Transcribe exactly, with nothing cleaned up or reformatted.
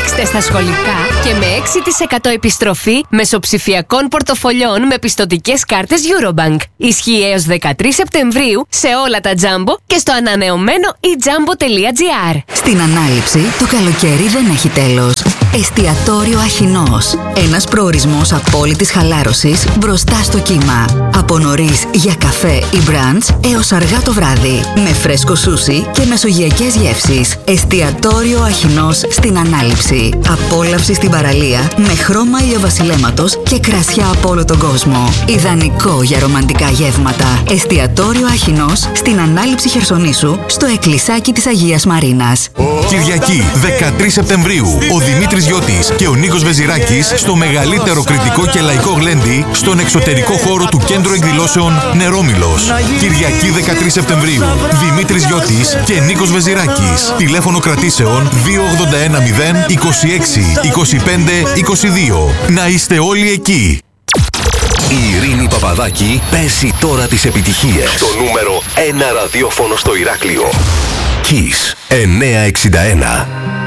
Ρίξτε στα σχολικά και με έξι τοις εκατό επιστροφή μεσοψηφιακών πορτοφολιών με πιστωτικές κάρτες Eurobank. Ισχύει έως δεκατρείς Σεπτεμβρίου σε όλα τα Jumbo και στο ανανεωμένο e jumbo τελεία gr. Στην ανάληψη, το καλοκαίρι δεν έχει τέλος. Εστιατόριο Αχινός. Ένας προορισμός απόλυτης χαλάρωσης μπροστά στο κύμα. Από νωρίς για καφέ ή μπραντς έως αργά το βράδυ. Με φρέσκο σούσι και μεσογειακές γεύσεις. Εστιατόριο Αχινός στην ανάληψη. Απόλαυση στην παραλία με χρώμα ηλιοβασιλέματος και κρασιά από όλο τον κόσμο. Ιδανικό για ρομαντικά γεύματα. Εστιατόριο Αχινός στην ανάληψη Χερσονήσου στο εκκλησάκι της Αγίας Μαρίνας. Κυριακή δεκατρείς Σεπτεμβρίου. Ο Δημήτρης Γιώτης και ο Νίκος Βεζιράκης στο μεγαλύτερο κριτικό και λαϊκό γλέντι στον εξωτερικό χώρο του Κέντρου Εκδηλώσεων Νερόμυλος. Κυριακή δεκατρείς Σεπτεμβρίου. Δημήτρης Γιώτης και Νίκος Βεζιράκης. Τηλέφωνο κρατήσεων δύο ογδόντα ένα μηδέν είκοσι έξι είκοσι πέντε είκοσι δύο. Να είστε όλοι εκεί. Η Ειρήνη Παπαδάκη παίζει τώρα τις επιτυχίες. Το νούμερο ένα ραδιόφωνο στο Ηράκλειο. Kiss εννιακόσια εξήντα ένα.